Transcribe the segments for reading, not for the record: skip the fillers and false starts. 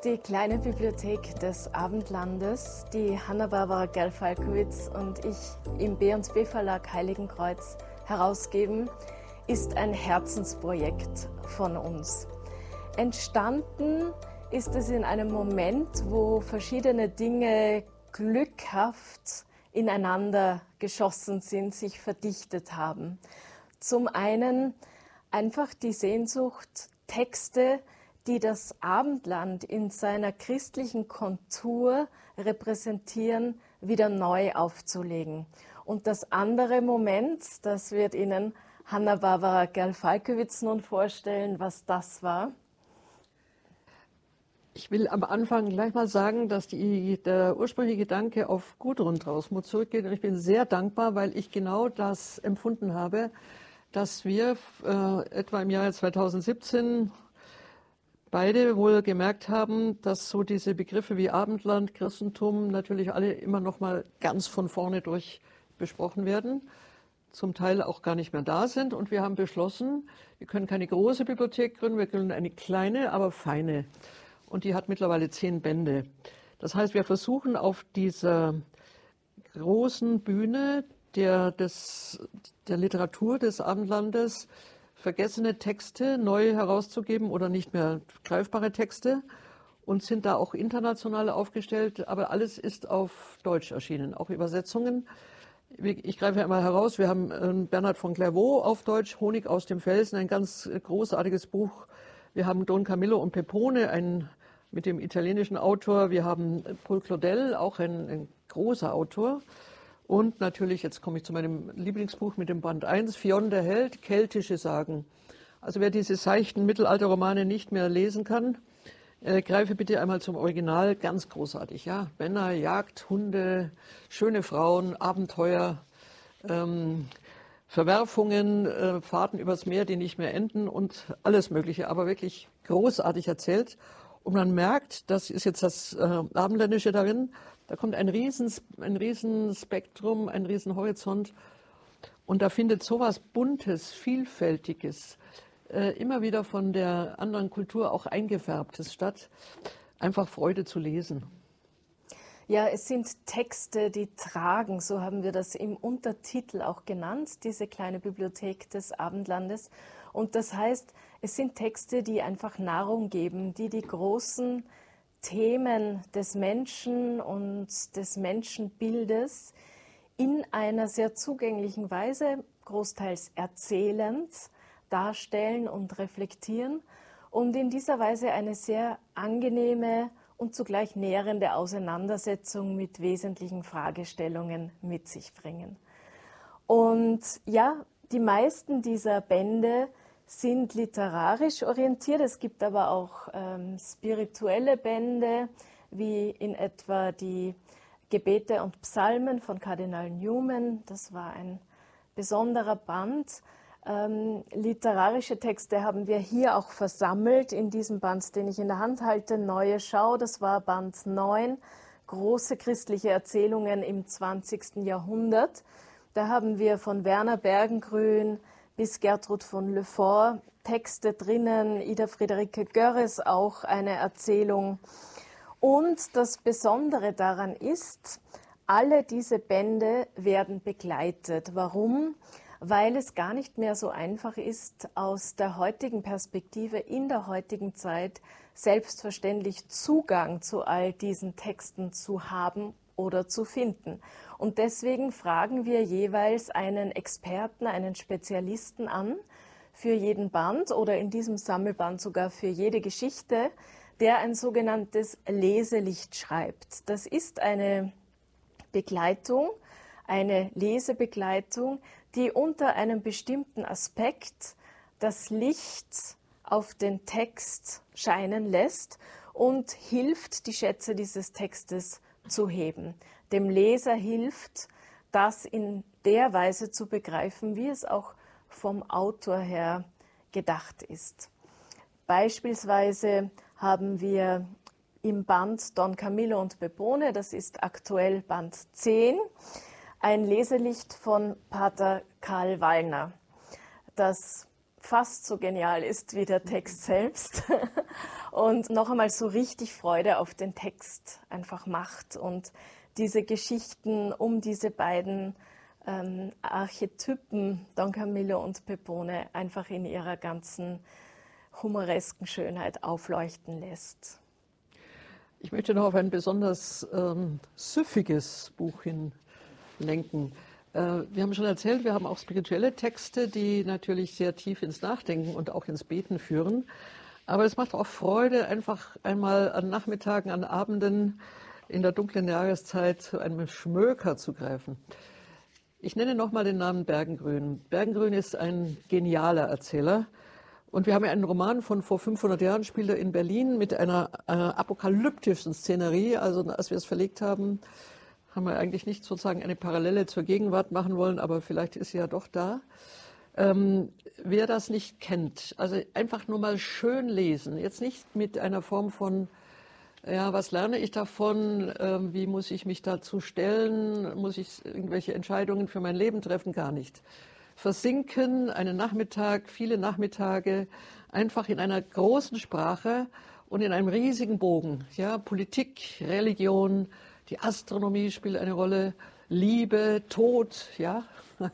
Die kleine Bibliothek des Abendlandes, die Hanna-Barbara Gerl-Falkowitz und ich im B&B Verlag Heiligenkreuz herausgeben, ist ein Herzensprojekt von uns. Entstanden ist es in einem Moment, wo verschiedene Dinge glückhaft ineinander geschossen sind, sich verdichtet haben. Zum einen einfach die Sehnsucht, Texte, die das Abendland in seiner christlichen Kontur repräsentieren, wieder neu aufzulegen. Und das andere Moment, das wird Ihnen Hanna-Barbara Gerl-Falkowitz nun vorstellen, was das war. Ich will am Anfang gleich mal sagen, dass der ursprüngliche Gedanke auf Gudrun Trausmuth zurückgeht. Und ich bin sehr dankbar, weil ich genau das empfunden habe, dass wir etwa im Jahre 2017 beide wohl gemerkt haben, dass so diese Begriffe wie Abendland, Christentum natürlich alle immer noch mal ganz von vorne durch besprochen werden, zum Teil auch gar nicht mehr da sind. Und wir haben beschlossen, wir können keine große Bibliothek gründen, wir gründen eine kleine, aber feine. Und die hat mittlerweile 10 Bände. Das heißt, wir versuchen auf dieser großen Bühne der Literatur des Abendlandes vergessene Texte neu herauszugeben oder nicht mehr greifbare Texte und sind da auch international aufgestellt, aber alles ist auf Deutsch erschienen, auch Übersetzungen. Ich greife einmal heraus, wir haben Bernhard von Clairvaux auf Deutsch, Honig aus dem Felsen, ein ganz großartiges Buch. Wir haben Don Camillo und Pepone, mit dem italienischen Autor. Wir haben Paul Claudel, auch ein großer Autor. Und natürlich, jetzt komme ich zu meinem Lieblingsbuch mit dem Band 1, Fionn der Held, keltische Sagen. Also wer diese seichten Mittelalterromane nicht mehr lesen kann, greife bitte einmal zum Original, ganz großartig. Ja? Männer, Jagd, Hunde, schöne Frauen, Abenteuer, Verwerfungen, Fahrten übers Meer, die nicht mehr enden und alles Mögliche, aber wirklich großartig erzählt. Und man merkt, das ist jetzt das Abendländische darin, da kommt ein Riesenspektrum, ein Riesenhorizont und da findet sowas Buntes, Vielfältiges, immer wieder von der anderen Kultur auch eingefärbtes statt. Einfach Freude zu lesen. Ja, es sind Texte, die tragen, so haben wir das im Untertitel auch genannt, diese kleine Bibliothek des Abendlandes. Und das heißt, es sind Texte, die einfach Nahrung geben, die großen Themen des Menschen und des Menschenbildes in einer sehr zugänglichen Weise, großteils erzählend, darstellen und reflektieren und in dieser Weise eine sehr angenehme und zugleich nährende Auseinandersetzung mit wesentlichen Fragestellungen mit sich bringen. Und ja, die meisten dieser Bände sind literarisch orientiert. Es gibt aber auch spirituelle Bände, wie in etwa die Gebete und Psalmen von Kardinal Newman. Das war ein besonderer Band. Literarische Texte haben wir hier auch versammelt in diesem Band, den ich in der Hand halte, Neue Schau. Das war Band 9, große christliche Erzählungen im 20. Jahrhundert. Da haben wir von Werner Bergengruen bis Gertrud von Le Fort Texte drinnen, Ida Friederike Görres auch eine Erzählung. Und das Besondere daran ist, alle diese Bände werden begleitet. Warum? Weil es gar nicht mehr so einfach ist, aus der heutigen Perspektive, in der heutigen Zeit, selbstverständlich Zugang zu all diesen Texten zu haben oder zu finden. Und deswegen fragen wir jeweils einen Experten, einen Spezialisten an, für jeden Band oder in diesem Sammelband sogar für jede Geschichte, der ein sogenanntes Leselicht schreibt. Das ist eine Begleitung, eine Lesebegleitung, die unter einem bestimmten Aspekt das Licht auf den Text scheinen lässt und hilft, die Schätze dieses Textes zu heben. Dem Leser hilft, das in der Weise zu begreifen, wie es auch vom Autor her gedacht ist. Beispielsweise haben wir im Band Don Camillo und Pepone, das ist aktuell Band 10, ein Leselicht von Pater Karl Wallner, das fast so genial ist wie der Text selbst und noch einmal so richtig Freude auf den Text einfach macht und diese Geschichten um diese beiden Archetypen, Don Camillo und Pepone, einfach in ihrer ganzen humoresken Schönheit aufleuchten lässt. Ich möchte noch auf ein besonders süffiges Buch hinlenken. Wir haben schon erzählt, wir haben auch spirituelle Texte, die natürlich sehr tief ins Nachdenken und auch ins Beten führen. Aber es macht auch Freude, einfach einmal an Nachmittagen, an Abenden in der dunklen Jahreszeit zu einem Schmöker zu greifen. Ich nenne nochmal den Namen Bergengruen. Bergengruen ist ein genialer Erzähler. Und wir haben ja einen Roman von vor 500 Jahren, spielt er in Berlin mit einer apokalyptischen Szenerie. Also als wir es verlegt haben, haben wir eigentlich nicht sozusagen eine Parallele zur Gegenwart machen wollen, aber vielleicht ist sie ja doch da. Wer das nicht kennt, also einfach nur mal schön lesen, jetzt nicht mit einer Form von, ja, was lerne ich davon, wie muss ich mich dazu stellen, muss ich irgendwelche Entscheidungen für mein Leben treffen, gar nicht. Versinken, einen Nachmittag, viele Nachmittage, einfach in einer großen Sprache und in einem riesigen Bogen. Ja, Politik, Religion, die Astronomie spielt eine Rolle, Liebe, Tod, ja.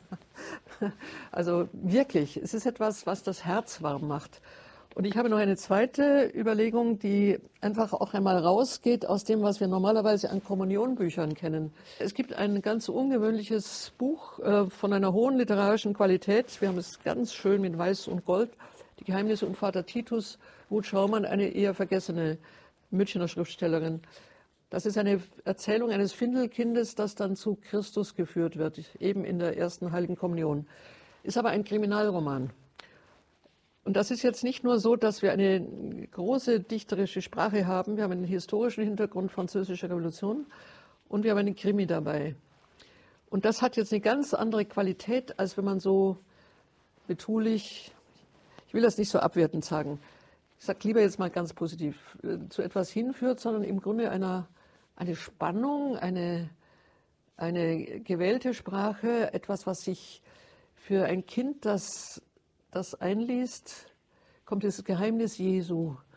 Also wirklich, es ist etwas, was das Herz warm macht. Und ich habe noch eine zweite Überlegung, die einfach auch einmal rausgeht aus dem, was wir normalerweise an Kommunionbüchern kennen. Es gibt ein ganz ungewöhnliches Buch von einer hohen literarischen Qualität. Wir haben es ganz schön mit Weiß und Gold. Die Geheimnisse um Vater Titus, Ruth Schaumann, eine eher vergessene Münchner Schriftstellerin. Das ist eine Erzählung eines Findelkindes, das dann zu Christus geführt wird, eben in der ersten Heiligen Kommunion. Ist aber ein Kriminalroman. Und das ist jetzt nicht nur so, dass wir eine große dichterische Sprache haben, wir haben einen historischen Hintergrund französischer Revolution und wir haben einen Krimi dabei. Und das hat jetzt eine ganz andere Qualität, als wenn man so betulich, ich will das nicht so abwertend sagen, ich sage lieber jetzt mal ganz positiv, zu etwas hinführt, sondern im Grunde eine Spannung, eine gewählte Sprache, etwas, was sich für ein Kind, das einliest, kommt das Geheimnis Jesu